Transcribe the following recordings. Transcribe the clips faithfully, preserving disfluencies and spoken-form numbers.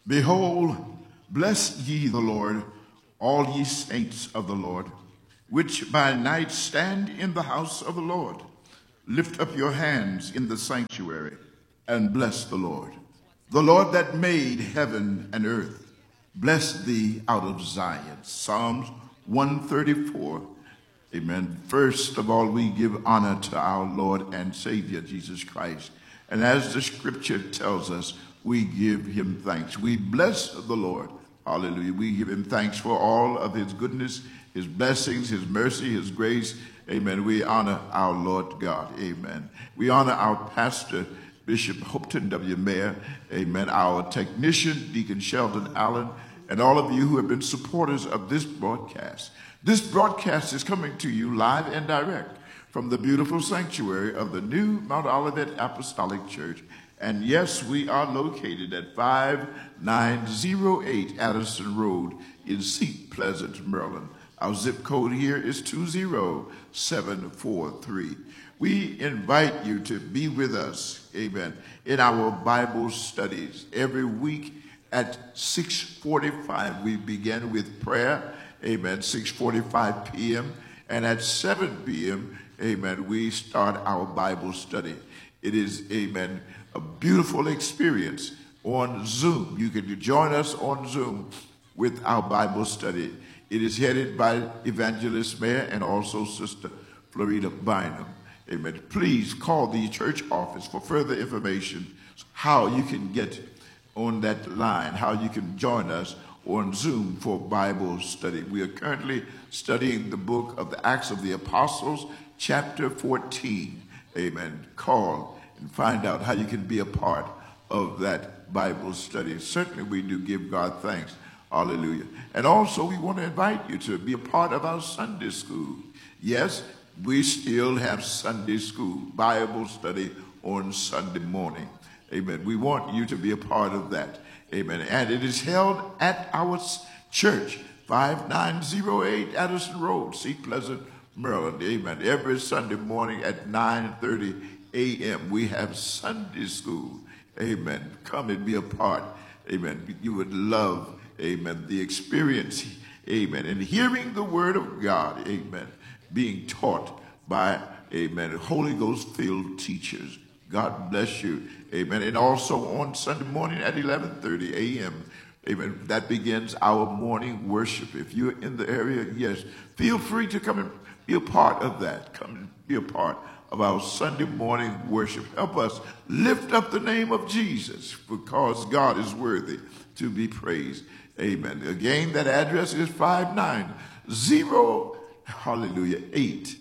Behold, bless ye the Lord, all ye saints of the Lord, which by night stand in the house of the Lord. Lift up your hands in the sanctuary and bless the Lord. The Lord that made heaven and earth, bless thee out of Zion. Psalms one thirty-four. Amen. First of all, we give honor to our Lord and Savior, Jesus Christ. And as the scripture tells us, we give him thanks. We bless the Lord. Hallelujah. We give him thanks for all of his goodness, his blessings, his mercy, his grace. Amen. We honor our Lord God. Amen. We honor our pastor, Bishop Hopeton W. Mayer. Amen. Our technician, Deacon Sheldon Allen, and all of you who have been supporters of this broadcast. This broadcast is coming to you live and direct from the beautiful sanctuary of the new Mount Olivet Apostolic Church. And yes, we are located at five nine zero eight Addison Road in Seat Pleasant, Maryland. Our zip code here is two zero seven four three. We invite you to be with us, amen, in our Bible studies. Every week at six forty-five, we begin with prayer, amen, six forty-five p.m. And at seven p.m., amen, we start our Bible study. It is, amen, a beautiful experience on Zoom. You can join us on Zoom with our Bible study. It is headed by Evangelist Mayer and also Sister Florida Bynum. Amen. Please call the church office for further information how you can get on that line, how you can join us on Zoom for Bible study. We are currently studying the book of the Acts of the Apostles, chapter fourteen. Amen. Call and find out how you can be a part of that Bible study. Certainly we do give God thanks. Hallelujah. And also we want to invite you to be a part of our Sunday school. Yes, we still have Sunday school, Bible study on Sunday morning. Amen. We want you to be a part of that. Amen. And it is held at our church, five nine zero eight Addison Road, Seat Pleasant, Maryland. Amen. Every Sunday morning at nine thirty a.m. we have Sunday school. Amen. Come and be a part. Amen. You would love, amen, the experience. Amen. And hearing the word of God. Amen. Being taught by, amen, Holy Ghost filled teachers. God bless you. Amen. And also on Sunday morning at eleven thirty a.m., amen, that begins our morning worship. If you're in the area, yes, feel free to come and be a part of that. Come and be a part of our Sunday morning worship. Help us lift up the name of Jesus because God is worthy to be praised. Amen. Again, that address is five nine zero, hallelujah, eight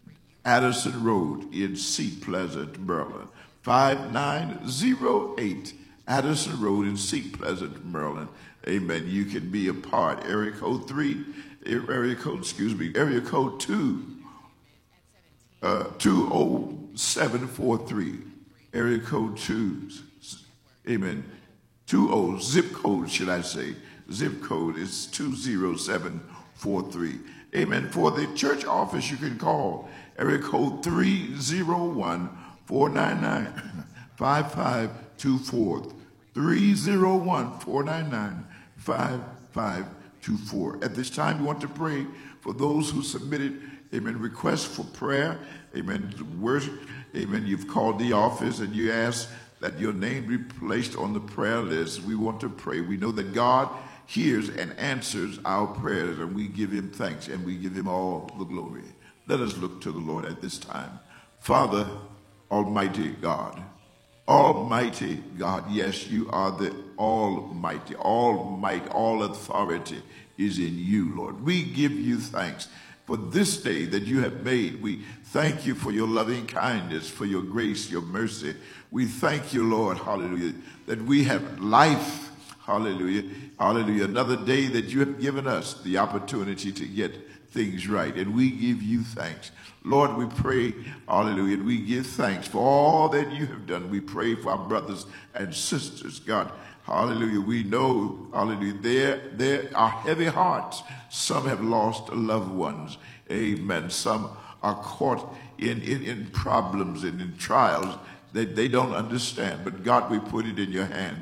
Addison Road in Seat Pleasant, Maryland. five nine zero eight Addison Road in Seat Pleasant, Maryland. Amen. You can be a part. Area code three, area code, excuse me, area code two. Uh, two oh seven four three, area code two, amen, two oh, zip code, should I say, zip code is two oh seven four three, amen. For the church office, you can call area code three oh one, four nine nine, five five two four, three oh one, four nine nine, five five two four. At this time, we want to pray for those who submitted, amen, requests for prayer, amen, worship, amen. You've called the office and you ask that your name be placed on the prayer list. We want to pray. We know that God hears and answers our prayers, and we give him thanks and we give him all the glory. Let us look to the Lord at this time. Father, Almighty God, Almighty God, yes, you are the Almighty. All might, all authority is in you, Lord. We give you thanks for this day that you have made. We thank you for your loving kindness, for your grace, your mercy. We thank you, Lord, hallelujah, that we have life, hallelujah, hallelujah, another day that you have given us the opportunity to get things right, and we give you thanks. Lord, we pray, hallelujah, and we give thanks for all that you have done. We pray for our brothers and sisters, God, hallelujah. We know, hallelujah, there, there are heavy hearts. Some have lost loved ones, amen. Some are caught in, in, in problems and in trials that they don't understand. But God, we put it in your hands.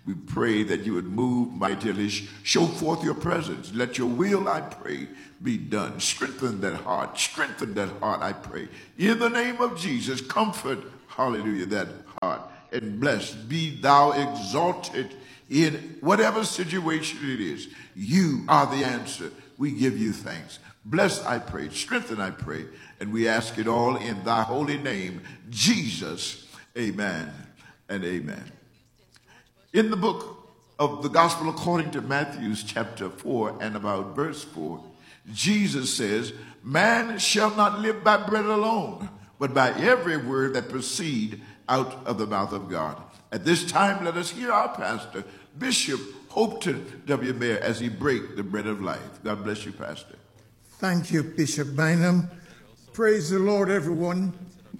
We pray that you would move mightily, show forth your presence. Let your will, I pray, be done. Strengthen that heart. Strengthen that heart, I pray. In the name of Jesus, comfort, hallelujah, that heart. And blessed be thou exalted in whatever situation it is. You are the answer. We give you thanks. Bless, I pray. Strengthen, I pray. And we ask it all in thy holy name, Jesus. Amen and amen. In the book of the Gospel according to Matthew chapter four and about verse four, Jesus says, man shall not live by bread alone, but by every word that proceed out of the mouth of God. At this time, let us hear our pastor, Bishop Hopeton W. Mayer, as he break the bread of life. God bless you, Pastor. Thank you, Bishop Bynum. Praise the Lord, everyone,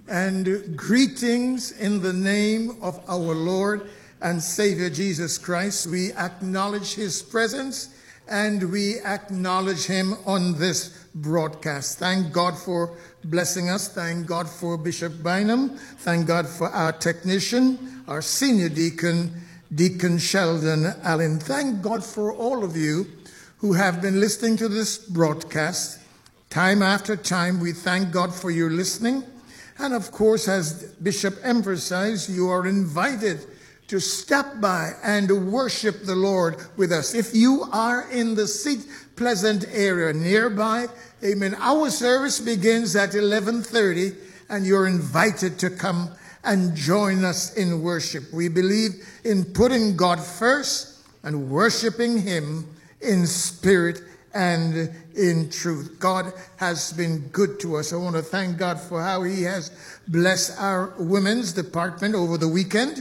and greetings in the name of our Lord and Savior Jesus Christ. We acknowledge his presence and we acknowledge him on this broadcast. Thank God for blessing us. Thank God for Bishop Bynum. Thank God for our technician, our senior deacon, Deacon Sheldon Allen. Thank God for all of you who have been listening to this broadcast. Time after time, we thank God for your listening. And of course, as Bishop emphasized, you are invited to stop by and worship the Lord with us. If you are in the Seat Pleasant area nearby, amen, our service begins at eleven thirty, and you're invited to come and join us in worship. We believe in putting God first and worshiping him in spirit and in truth. God has been good to us. I want to thank God for how he has blessed our women's department over the weekend.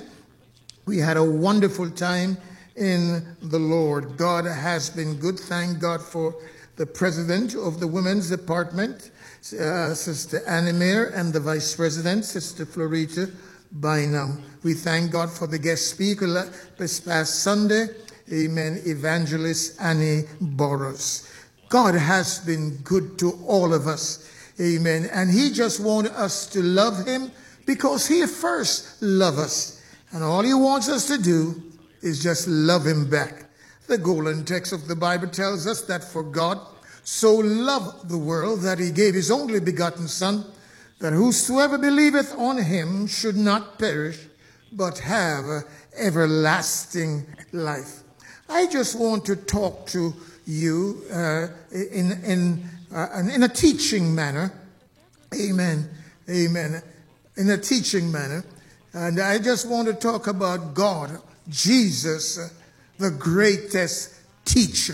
We had a wonderful time in the Lord. God has been good. Thank God for the president of the women's department, uh, Sister Annie Mayer, and the vice president, Sister Florita Bynum. We thank God for the guest speaker this past Sunday, amen, Evangelist Annie Boros. God has been good to all of us, amen, and he just wants us to love him because he first loved us. And all he wants us to do is just love him back. The golden text of the Bible tells us that for God so loved the world that he gave his only begotten Son, that whosoever believeth on him should not perish, but have everlasting life. I just want to talk to you uh, in, in, uh, in a teaching manner. Amen. Amen. In a teaching manner. And I just want to talk about God, Jesus, the greatest teacher.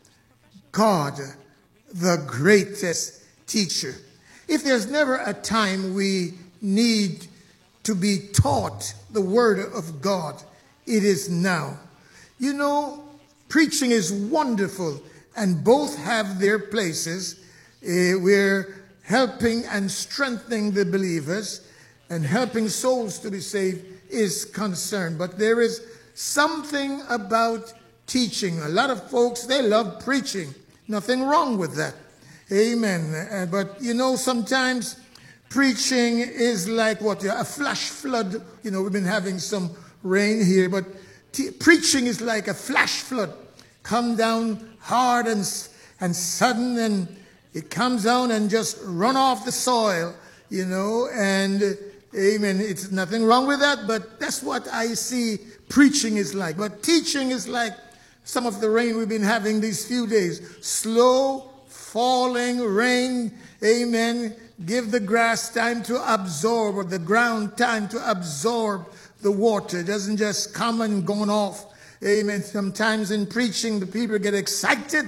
God, the greatest teacher. If there's never a time we need to be taught the word of God, it is now. You know, preaching is wonderful, and both have their places. Uh, we're helping and strengthening the believers, and helping souls to be saved is concerned. But there is something about teaching. A lot of folks, they love preaching. Nothing wrong with that. Amen. Uh, but, you know, sometimes preaching is like what? A flash flood. You know, we've been having some rain here, but t- preaching is like a flash flood. Come down hard and, and sudden, and it comes down and just run off the soil, you know, and uh, amen. It's nothing wrong with that, but that's what I see preaching is like. But teaching is like some of the rain we've been having these few days. Slow falling rain, amen. Give the grass time to absorb, or the ground time to absorb the water. It doesn't just come and go off. Amen. Sometimes in preaching, the people get excited.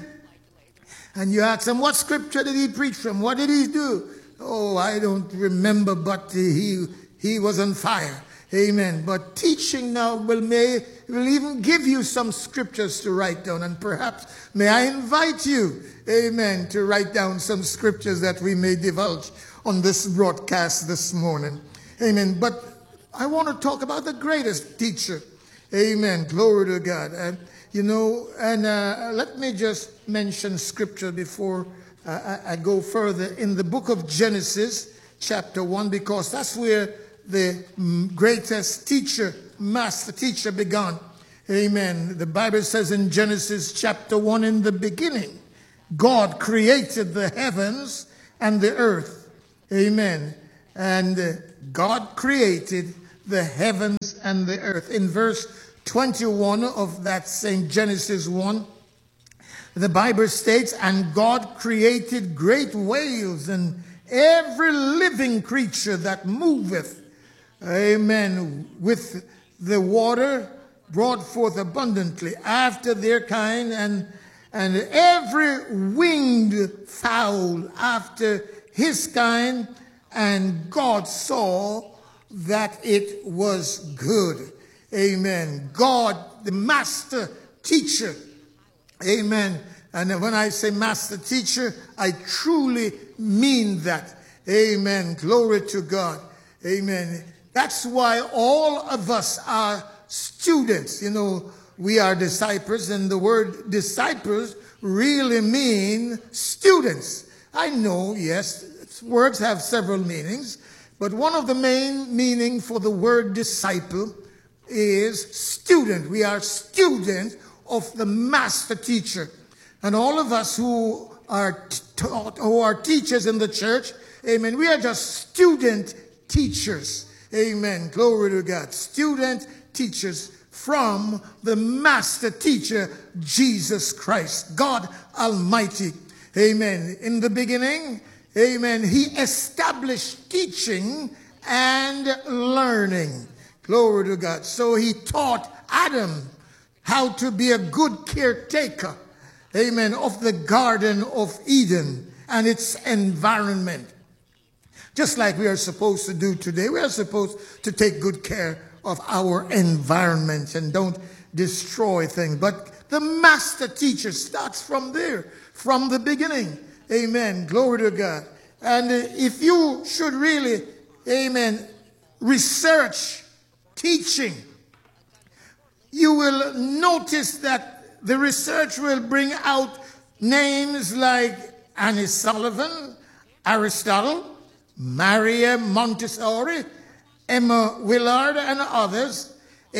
And you ask them, what scripture did he preach from? What did he do? Oh, I don't remember, but he he was on fire. Amen. But teaching now will may will even give you some scriptures to write down, and perhaps may I invite you, amen, to write down some scriptures that we may divulge on this broadcast this morning. Amen. But I want to talk about the greatest teacher. Amen. Glory to God. And you know, and uh, let me just mention scripture before uh, I, I go further. In the book of Genesis, chapter one, because that's where the greatest teacher, master teacher began. Amen. The Bible says in Genesis chapter one, in the beginning, God created the heavens and the earth. Amen. And uh, God created the heavens and the earth. In verse twenty-one of that same Genesis one, the Bible states, and God created great whales and every living creature that moveth. Amen. With the water brought forth abundantly after their kind, and and every winged fowl after his kind, and God saw that it was good. Amen. God, the master teacher. Amen. And when I say master teacher, I truly mean that. Amen. Glory to God. Amen. That's why all of us are students. You know, we are disciples, and the word disciples really mean students. I know, yes, words have several meanings, but one of the main meaning for the word disciple is student. We are students of the master teacher. And all of us who are taught, who are teachers in the church, amen, we are just student teachers. Amen. Glory to God. Student teachers from the master teacher, Jesus Christ, God Almighty. Amen. In the beginning, amen, he established teaching and learning. Glory to God. So he taught Adam how to be a good caretaker, amen, of the Garden of Eden and its environment. Just like we are supposed to do today, we are supposed to take good care of our environment and don't destroy things. But the master teacher starts from there, from the beginning. Amen. Glory to God. And if you should really, amen, research teaching, you will notice that the research will bring out names like Annie Sullivan, Aristotle, Maria Montessori, Emma Willard, and others.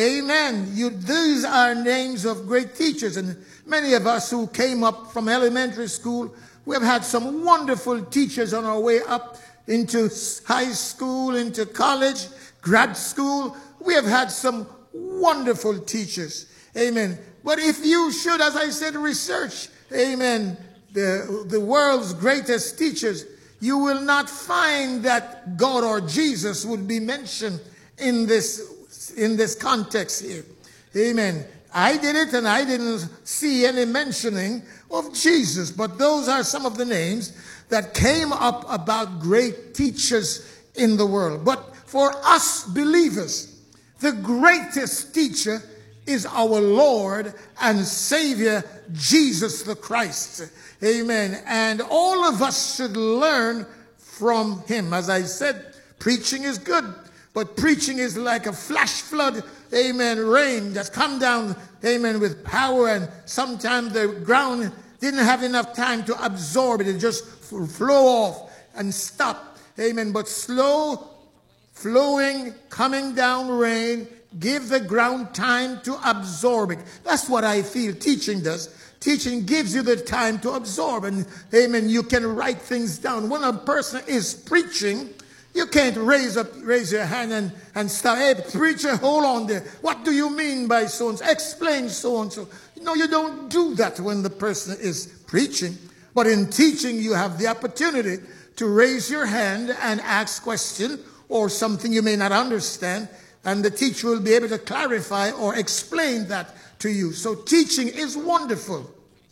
Amen. You, these are names of great teachers. And many of us who came up from elementary school, we have had some wonderful teachers on our way up into high school, into college, grad school. We have had some wonderful teachers. Amen. But if you should, as I said, research, amen, the, the world's greatest teachers, you will not find that God or Jesus would be mentioned in this, in this context here. Amen. I did it and I didn't see any mentioning of Jesus, but those are some of the names that came up about great teachers in the world. But for us believers, the greatest teacher is our Lord and Savior, Jesus the Christ. Amen. And all of us should learn from him. As I said, preaching is good, but preaching is like a flash flood, amen, rain that's come down, amen, with power, and sometimes the ground didn't have enough time to absorb it. It just flow off and stop. Amen. But slow flowing, coming down rain, give the ground time to absorb it. That's what I feel teaching does. Teaching gives you the time to absorb, and amen, you can write things down. When a person is preaching, you can't raise up, raise your hand and, and start, hey, preacher, hold on there. What do you mean by so-and-so? Explain so-and-so. No, you don't do that when the person is preaching. But in teaching, you have the opportunity to raise your hand and ask question or something you may not understand, and the teacher will be able to clarify or explain that to you. So teaching is wonderful.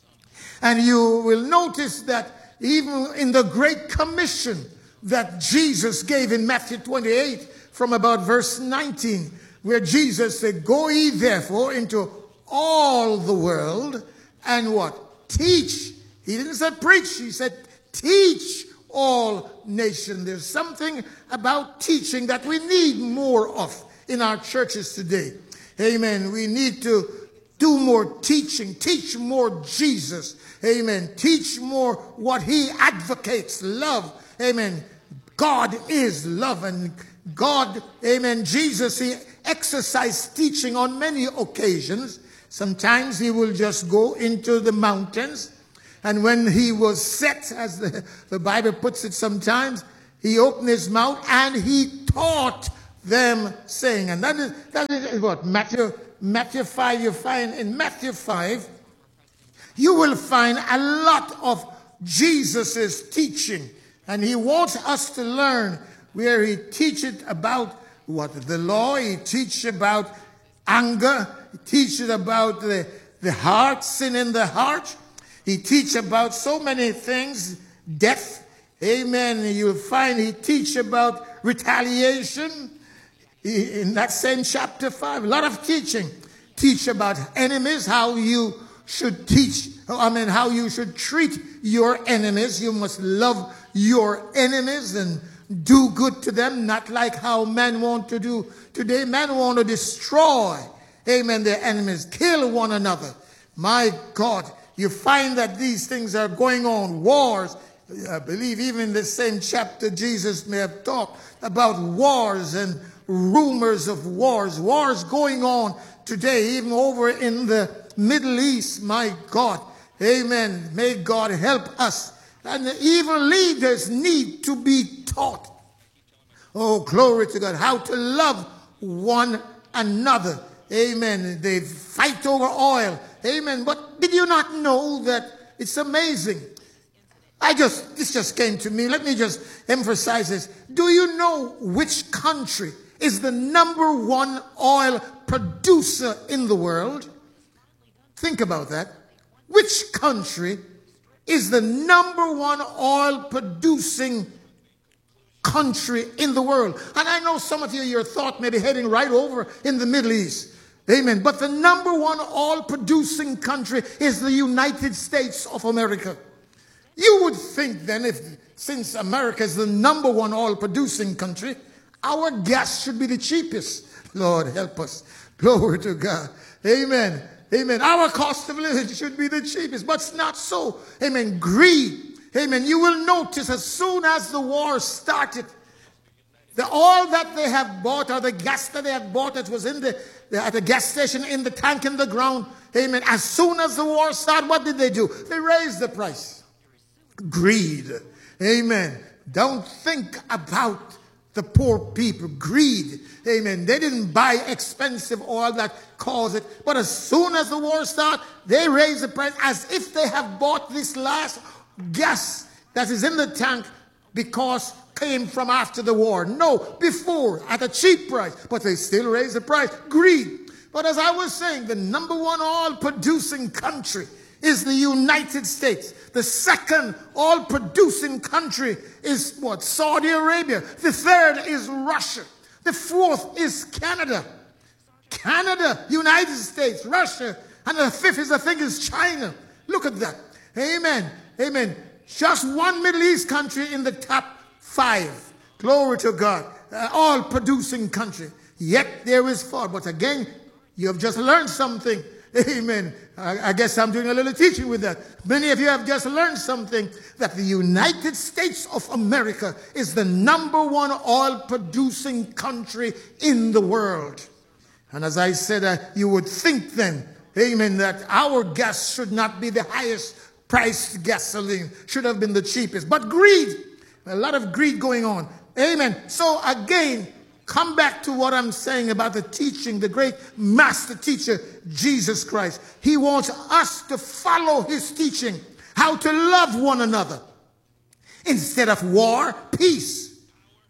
And you will notice that even in the Great Commission that Jesus gave in Matthew twenty-eight from about verse nineteen, where Jesus said, go ye therefore into all the world and what? Teach. He didn't say preach. He said teach all nations. There's something about teaching that we need more of in our churches today. Amen. We need to do more teaching. Teach more Jesus. Amen. Teach more what he advocates. Love. Amen. God is love, and God, amen, Jesus, he exercised teaching on many occasions. Sometimes he will just go into the mountains, and when he was set, as the, the Bible puts it sometimes, he opened his mouth and he taught them, saying, and that is, that is what? Matthew, Matthew five, you find in Matthew five, you will find a lot of Jesus' teaching. And he wants us to learn where he teaches about what? The law. He teaches about anger. He teaches about the, the heart, sin in the heart. He teaches about so many things, death. Amen. You'll find he teaches about retaliation in that same chapter five. A lot of teaching. Teach about enemies, how you should teach, I mean, how you should treat your enemies. You must love your enemies and do good to them, not like how men want to do today. Men want to destroy, amen, their enemies, kill one another. My God, you find that these things are going on, wars. I believe even in the same chapter, Jesus may have talked about wars and rumors of wars. Wars going on today, even over in the Middle East. My God, amen. May God help us. And even leaders need to be taught. Oh, glory to God. How to love one another. Amen. They fight over oil. Amen. But did you not know that it's amazing? I just, this just came to me. Let me just emphasize this. Do you know which country is the number one oil producer in the world? Think about that. Which country is the number one oil producing country in the world? And I know some of you, your thought may be heading right over in the Middle East. Amen. But the number one oil producing country is the United States of America. You would think then, if since America is the number one oil producing country, our gas should be the cheapest. Lord help us. Glory to God. Amen. Amen. Our cost of living should be the cheapest, but it's not so. Amen. Greed. Amen. You will notice as soon as the war started, the oil that they have bought, or the gas that they have bought that was in the, the at the gas station, in the tank in the ground. Amen. As soon as the war started, what did they do? They raised the price. Greed. Amen. Don't think about the poor people. Greed. Amen. They didn't buy expensive oil that caused it. But as soon as the war started, they raised the price as if they have bought this last gas that is in the tank because came from after the war. No, before, at a cheap price. But they still raised the price. Greed. But as I was saying, the number one oil producing country is the United States. The second oil producing country is what? Saudi Arabia. The third is Russia. The fourth is Canada. Canada, United States, Russia. And the fifth is, I think, is China. Look at that. Amen. Amen. Just one Middle East country in the top five. Glory to God. Uh, oil producing country. Yet there is four. But again, you have just learned something. Amen. I, I guess I'm doing a little teaching with that. Many of you have just learned something, that the United States of America is the number one oil producing country in the world. And as I said, uh, you would think then, amen, that our gas should not be the highest priced gasoline, should have been the cheapest. But greed, a lot of greed going on. Amen. So again, come back to what I'm saying about the teaching, the great master teacher, Jesus Christ. He wants us to follow his teaching, how to love one another. Instead of war, peace.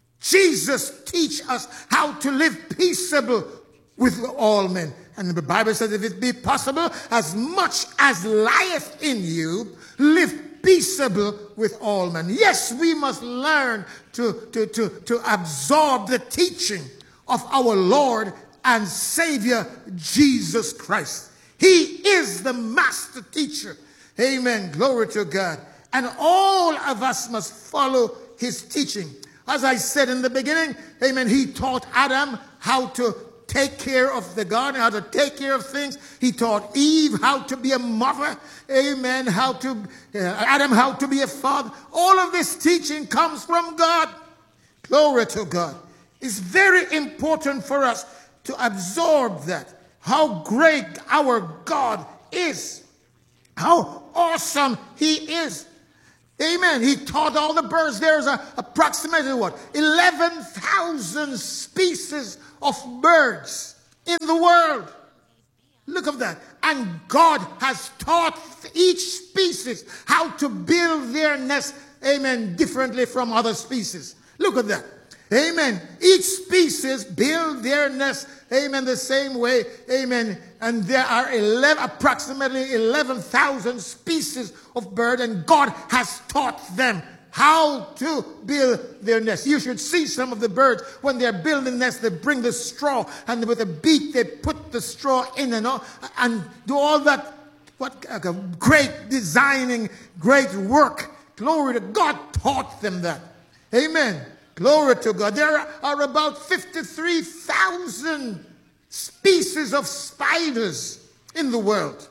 Jesus teach us how to live peaceable with all men. And the Bible says, if it be possible, as much as lieth in you, live peaceable with all men. Yes, we must learn to, to, to, to absorb the teaching of our Lord and Savior, Jesus Christ. He is the master teacher. Amen. Glory to God. And all of us must follow his teaching. As I said in the beginning, amen, he taught Adam how to take care of the garden, how to take care of things. He taught Eve how to be a mother. Amen. How to, uh, Adam, how to be a father. All of this teaching comes from God. Glory to God. It's very important for us to absorb that. how great our God is, how awesome he is. Amen. He taught all the birds. There's a, approximately what? eleven thousand species of birds in the world. Look at that. And God has taught each species how to build their nest, amen, differently from other species. Look at that. Amen. Each species build their nest, amen, the same way, amen. And there are eleven, approximately eleven thousand species of bird, and God has taught them how to build their nest. You should see some of the birds when they're building nests. They bring the straw, and with a beak they put the straw in and all, and do all that. What uh, great designing, great work. Glory to God taught them that. Amen. Glory to God. There are about fifty-three thousand species of spiders in the world.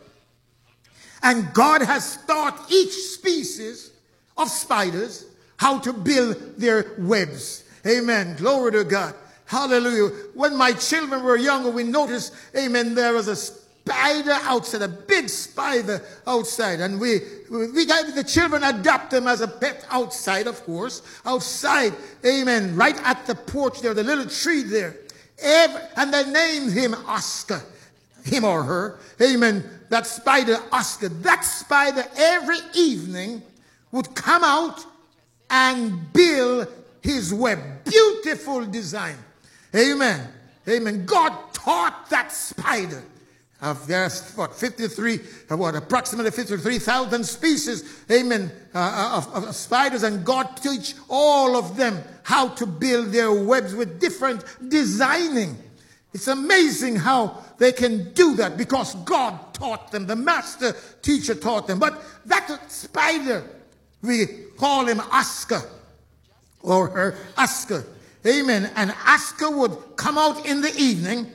And God has taught each species of spiders how to build their webs. Amen. Glory to God. Hallelujah. When my children were younger, we noticed, amen, there was a spider outside, a big spider outside. And we, we got the children adopt them as a pet outside, of course. Outside, amen, right at the porch there, the little tree there. Every, and they named him Oscar, him or her. Amen. That spider, Oscar. That spider every evening would come out and build his web. Beautiful design. Amen. Amen. God taught that spider. Of there's what fifty-three, what approximately fifty-three thousand species, amen, uh, of, of spiders, and God teach all of them how to build their webs with different designing. It's amazing how they can do that because God taught them. The master teacher taught them. But that spider, we call him Oscar, or her Oscar, amen. And Oscar would come out in the evening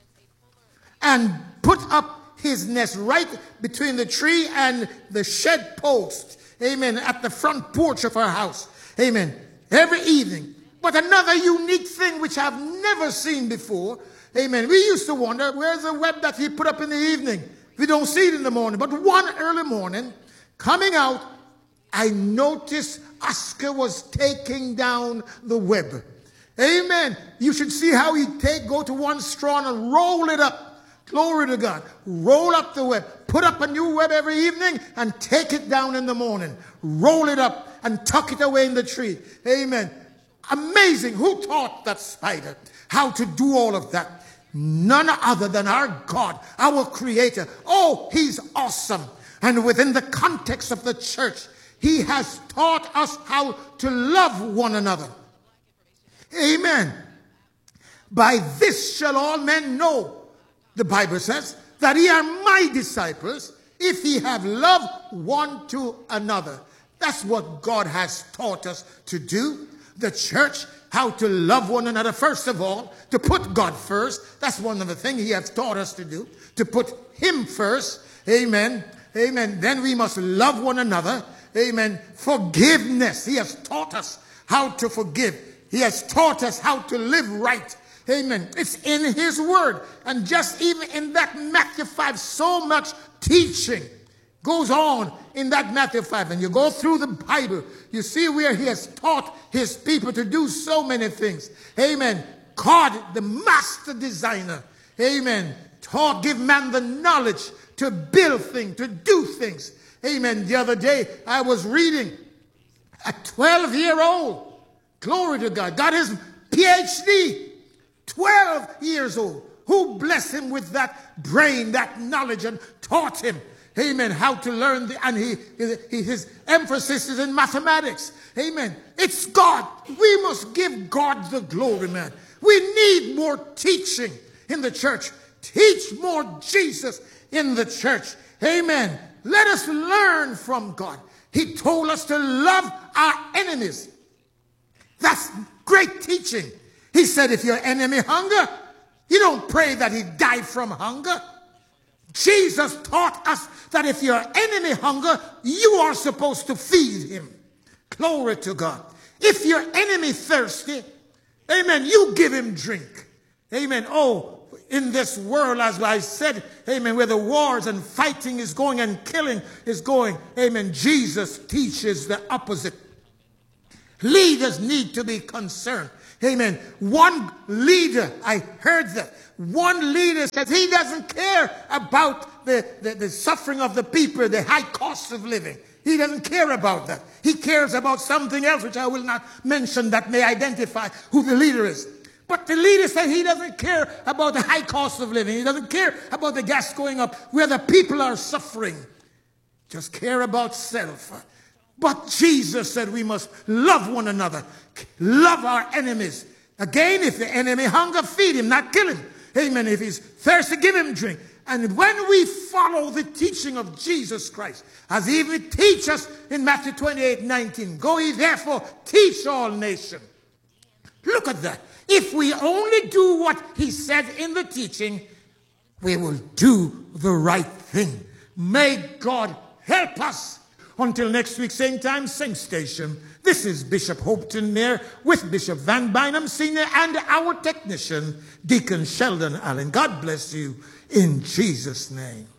and put up his nest right between the tree and the shed post. Amen. At the front porch of our house. Amen. Every evening. But another unique thing which I've never seen before. Amen. We used to wonder, where's the web that he put up in the evening? We don't see it in the morning. But one early morning, coming out, I noticed Oscar was taking down the web. Amen. You should see how he take, go to one straw and roll it up. Glory to God. Roll up the web. Put up a new web every evening and take it down in the morning. Roll it up and tuck it away in the tree. Amen. Amazing. Who taught that spider how to do all of that? None other than our God, our Creator. Oh, he's awesome. And within the context of the church, he has taught us how to love one another. Amen. By this shall all men know, the Bible says, that ye are my disciples if ye have love one to another. That's what God has taught us to do. The church, how to love one another. First of all, to put God first. That's one of the things he has taught us to do. To put him first. Amen. Amen. Then we must love one another. Amen. Forgiveness. He has taught us how to forgive. He has taught us how to live right. Amen. It's in his word. And just even in that Matthew five, so much teaching goes on in that Matthew five. And you go through the Bible, you see where he has taught his people to do so many things. Amen. God, the master designer, amen, taught, give man the knowledge to build things, to do things. Amen. The other day, I was reading a twelve-year-old, glory to God, got his P H D. twelve years old, who blessed him with that brain, that knowledge, and taught him, amen, how to learn. The, and he, he, his emphasis is in mathematics. Amen. It's God. We must give God the glory, man. We need more teaching in the church. Teach more Jesus in the church. Amen. Let us learn from God. He told us to love our enemies. That's great teaching. He said, if your enemy hunger, you don't pray that he die from hunger. Jesus taught us that if your enemy hunger, you are supposed to feed him. Glory to God. If your enemy thirsty, amen, you give him drink. Amen. Oh, in this world, as I said, amen, where the wars and fighting is going and killing is going, amen, Jesus teaches the opposite. Leaders need to be concerned. Amen. One leader, I heard that. One leader says he doesn't care about the, the, the suffering of the people, the high cost of living. He doesn't care about that. He cares about something else, which I will not mention, that may identify who the leader is. But the leader said he doesn't care about the high cost of living. He doesn't care about the gas going up, where the people are suffering. Just care about self. But Jesus said we must love one another, love our enemies. Again, if the enemy hunger, feed him, not kill him. Amen. If he's thirsty, give him drink. And when we follow the teaching of Jesus Christ, as he even teach us in Matthew twenty-eight nineteen, go ye therefore, teach all nations. Look at that. If we only do what he said in the teaching, we will do the right thing. May God help us. Until next week, same time, same station. This is Bishop Hopton Mayer with Bishop Van Bynum Senior and our technician, Deacon Sheldon Allen. God bless you in Jesus' name.